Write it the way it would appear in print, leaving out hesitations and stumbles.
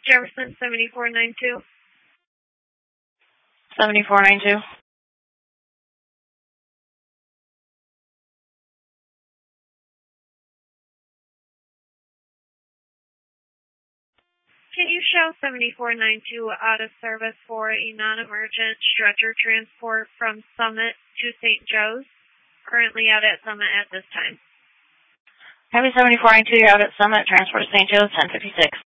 Jefferson 7492. 7492. Can you show 7492 out of service for a non-emergent stretcher transport from Summit to St. Joe's? Currently out at Summit at this time. Heavy 7492, you're out at Summit, transport to St. Joe's, 1056.